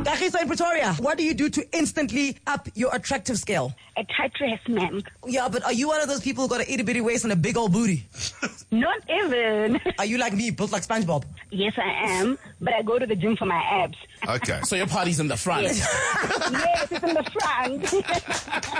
Kagiso in Pretoria, what do you do to instantly up your attractive scale? A tight dress, ma'am. Yeah, but are you one of those people who got an itty bitty waist and a big old booty? Not even. Are you like me, built like SpongeBob? Yes, I am, but I go to the gym for my abs. Okay. So your party's in the front. Yes, yes, it's in the front.